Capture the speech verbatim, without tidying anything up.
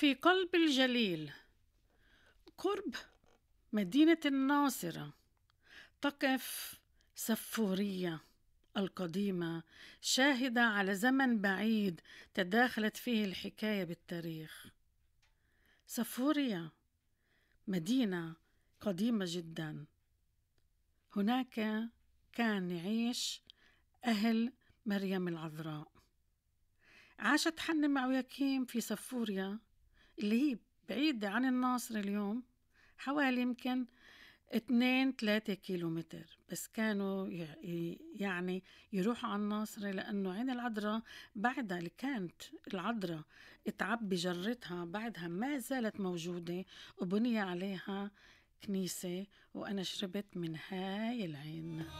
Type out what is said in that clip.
في قلب الجليل قرب مدينة الناصرة تقف سفورية القديمة، شاهدة على زمن بعيد تداخلت فيه الحكاية بالتاريخ. سفورية مدينة قديمة جدا، هناك كان يعيش أهل مريم العذراء. عاشت حنة مع يكيم في سفوريا اللي هي بعيدة عن الناصر اليوم حوالي يمكن اتنين ثلاثة كيلو متر، بس كانوا يعني يروحوا على الناصر لأنه عين العذراء بعدها اللي كانت العذراء اتعبي جرتها بعدها ما زالت موجودة وبني عليها كنيسة، وأنا شربت من هاي العين.